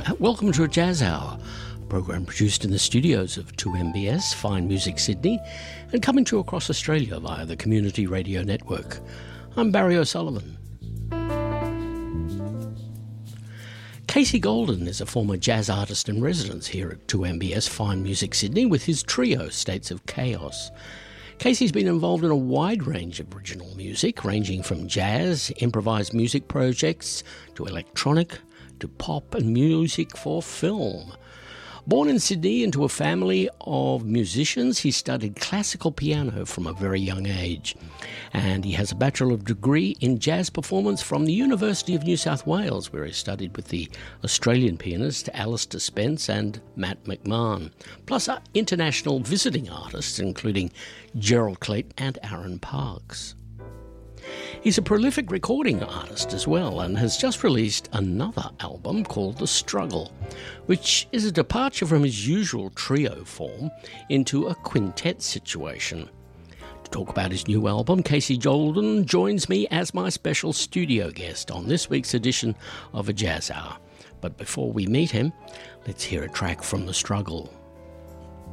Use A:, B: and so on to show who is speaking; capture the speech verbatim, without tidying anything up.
A: Welcome to a Jazz Hour, a program produced in the studios of two M B S, Fine Music Sydney, and coming to you across Australia via the Community Radio Network. I'm Barry O'Sullivan. Casey Golden is a former jazz artist in residence here at two M B S, Fine Music Sydney, with his trio, States of Chaos. Casey's been involved in a wide range of original music, ranging from jazz, improvised music projects, to electronic, to pop and music for film. Born in Sydney into a family of musicians, he studied classical piano from a very young age. And he has a bachelor degree in jazz performance from the University of New South Wales, where he studied with the Australian pianist Alistair Spence and Matt McMahon, plus international visiting artists including Gerald Clayton and Aaron Parks. He's a prolific recording artist as well and has just released another album called The Struggle, which is a departure from his usual trio form into a quintet situation. To talk about his new album, Casey Golden joins me as my special studio guest on this week's edition of A Jazz Hour. But before we meet him, let's hear a track from The Struggle.